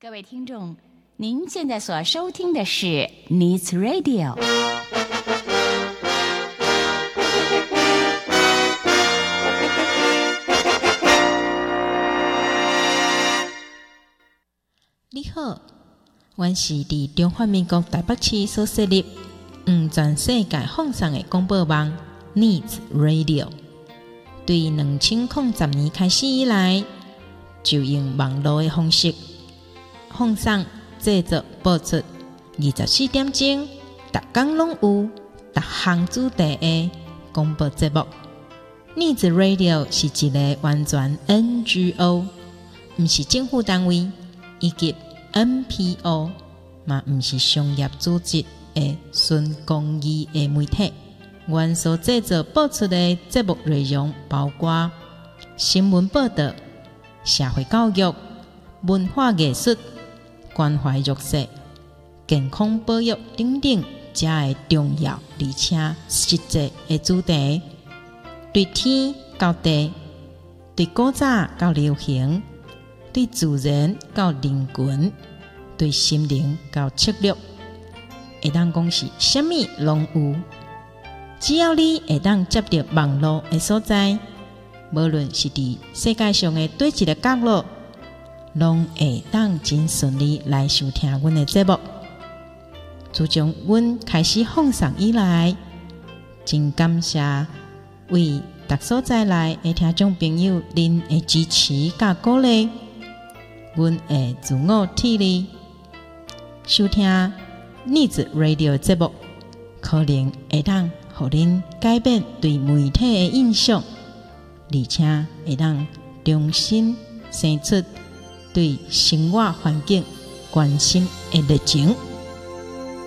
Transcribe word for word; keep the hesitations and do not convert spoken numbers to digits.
各位听众，您现在所收听的是 Needs Radio。 你好，我是伫中华民国台北市所设立、向全世界放送的广播网 Needs Radio。对两千零十年开始以来，就用网络的方式放送、制作、播出二十四点钟，逐天拢有逐项主题的广播节目。Needs Radio 是一个完全 N G O， 不是政府单位，以及 N P O， 嘛不是商业组织的纯公益的媒体。阮所制作播出的节目内容包括新闻报道、社会教育、文化艺术、关怀弱势、健康保育等等这的重要而且实际的主题，对天到地，对古早到流行，对自然到人群，对心灵到策略，会当讲是什么拢有。只要你会当接到网络的所在，无论是伫世界上的对一个角落，拢会当真顺利来收听阮的节目。自从阮开始放送以来，真感谢为各所在内的听众朋友恁的支持甲鼓励，阮会自我砥砺，收听 Needs Radio 节目，可能会当互恁改变对媒体的印象，而且会当重新生出对生活环境关心的热情。